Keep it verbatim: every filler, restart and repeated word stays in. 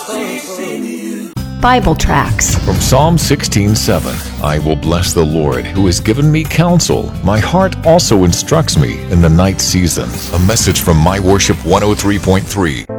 Bible tracts. From Psalm sixteen seven, I will bless the Lord, who has given me counsel. My heart also instructs me in the night season. A message from My Worship one oh three point three.